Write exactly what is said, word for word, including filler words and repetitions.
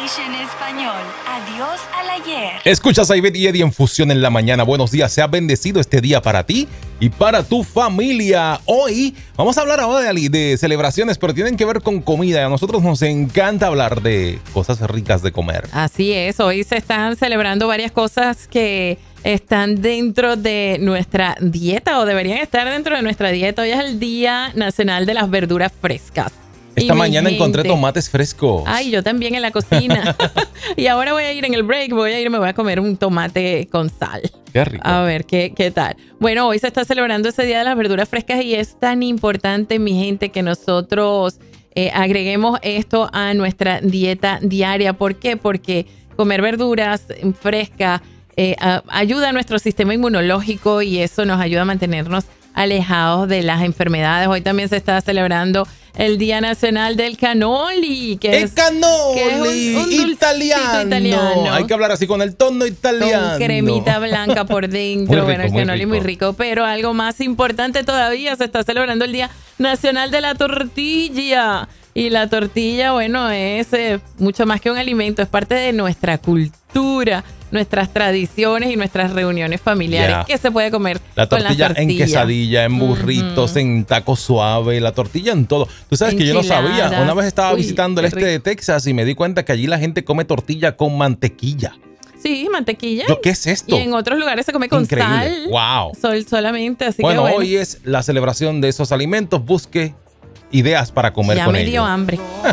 English en español. Adiós al ayer. Escuchas a Ivette y Eddie en Fusión en la mañana. Buenos días, sea bendecido este día para ti y para tu familia. Hoy vamos a hablar ahora de, de celebraciones, pero tienen que ver con comida. A nosotros nos encanta hablar de cosas ricas de comer. Así es, hoy se están celebrando varias cosas que están dentro de nuestra dieta o deberían estar dentro de nuestra dieta. Hoy es el Día Nacional de las Verduras Frescas. Esta y mañana gente, encontré tomates frescos. Ay, yo también en la cocina. Y ahora voy a ir en el break, voy a ir, me voy a comer un tomate con sal. Qué rico. A ver, ¿qué, qué tal? Bueno, hoy se está celebrando ese Día de las Verduras Frescas y es tan importante, mi gente, que nosotros eh, agreguemos esto a nuestra dieta diaria. ¿Por qué? Porque comer verduras frescas eh, a, ayuda a nuestro sistema inmunológico y eso nos ayuda a mantenernos alejados de las enfermedades. Hoy también se está celebrando el Día Nacional del Cannoli. Que ¡El es, cannoli! Que es un, un italiano. italiano. Hay que hablar así con el tono italiano. Con cremita blanca por dentro. Muy rico, bueno, el muy cannoli rico. muy rico. Pero algo más importante todavía, se está celebrando el Día Nacional de la Tortilla. Y la tortilla, bueno, es eh, mucho más que un alimento. Es parte de nuestra cultura, nuestras tradiciones y nuestras reuniones familiares. Yeah. ¿Qué se puede comer La con la tortilla tortilla? en quesadilla, en burritos, uh-huh. en taco suave, la tortilla en todo. Tú sabes que yo no sabía. Una vez estaba Uy, visitando el este rico. de Texas y me di cuenta que allí la gente come tortilla con mantequilla. Sí, mantequilla. Yo, ¿qué es esto? Y en otros lugares se come con Increíble. sal. Wow. Sol solamente, así bueno, que bueno. hoy es la celebración de esos alimentos. Busque ideas para comer ya con me ellos. dio hambre.